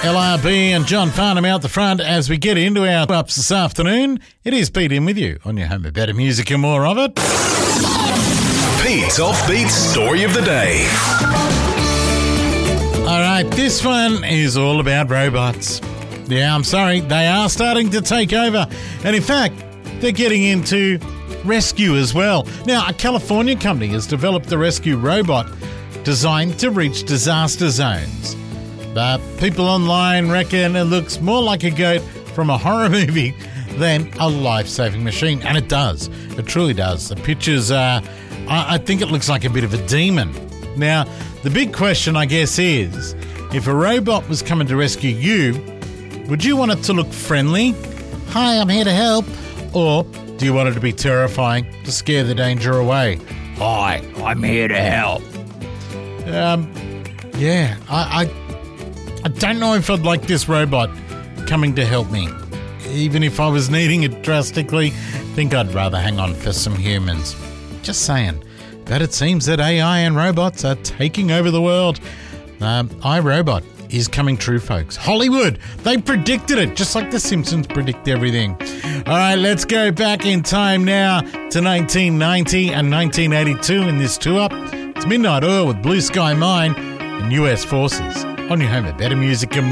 LRB and John Farnham out the front as we get into our ups this afternoon. It is Pete in with you on your home of better music and more of it. Pete's Offbeat Story of the Day. All right, this one is all about robots. Yeah, I'm sorry, they are starting to take over. And in fact, they're getting into rescue as well. Now, a California company has developed a rescue robot designed to reach disaster zones. But people online reckon it looks more like a goat from a horror movie than a life-saving machine. And it does. It truly does. The pictures are... I think it looks like a bit of a demon. Now, the big question, I guess, is if a robot was coming to rescue you, would you want it to look friendly? Hi, I'm here to help. Or do you want it to be terrifying to scare the danger away? Hi, I'm here to help. Yeah, I don't know if I'd like this robot coming to help me. Even if I was needing it drastically, I think I'd rather hang on for some humans. Just saying. But it seems that AI and robots are taking over the world. iRobot is coming true, folks. Hollywood, they predicted it, just like The Simpsons predict everything. All right, let's go back in time now to 1990 and 1982 in this two-up. It's Midnight Oil with Blue Sky Mine and US Forces on your home of better music and more.